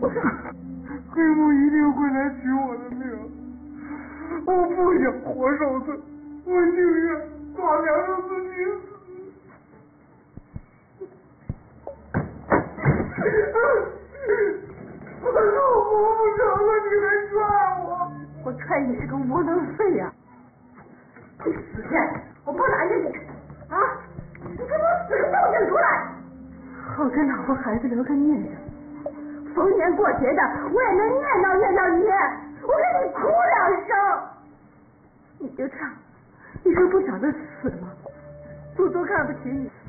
黑木一定会来取我的命，我不想活受罪，我宁愿挂梁让自己死。我说我不成了，你来抓我！ 我看你是个无能废呀！你死贱！我不拦着你啊！你给我死都认出来！好给老婆孩子留个念想，逢年过节的我也能念叨你，我给你哭2声。你就这样，你说不早就死了？祖宗看不起你。